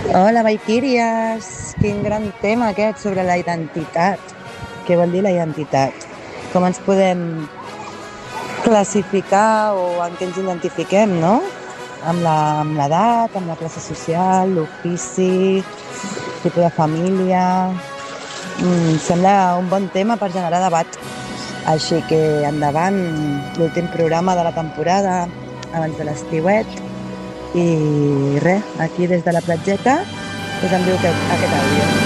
Hola, Valquíries! Quin gran tema aquest sobre la identitat. Què vol dir la identitat? Com ens podem classificar o en què ens identifiquem, no? Amb l'edat, amb la classe social, l'ofici, tipus de família... sembla un bon tema per generar debat. Així que endavant, l'últim programa de la temporada abans de l'estiuet. I res, aquí des de la platgeta us envio aquest àudio.